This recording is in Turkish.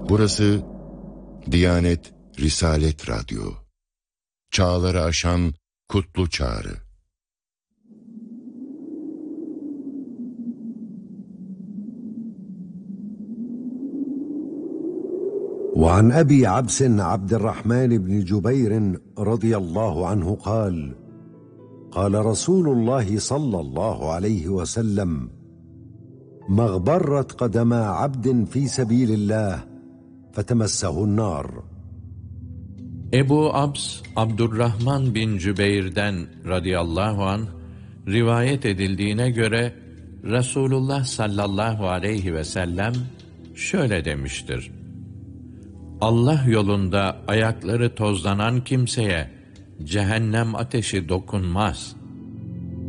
Burası Diyanet Risalet Radyo. Çağları aşan kutlu çağrı. وعن أبي عبس عبد الرحمن بن جبير رضي الله عنه قال قال رسول الله صلى الله عليه وسلم ما اغبرت قدما عبد في سبيل الله فتمسه النار. Ebu Abs, Abdurrahman bin Cübeyr'den radıyallahu anh, rivayet edildiğine göre, Resulullah sallallahu aleyhi ve sellem şöyle demiştir: Allah yolunda ayakları tozlanan kimseye cehennem ateşi dokunmaz.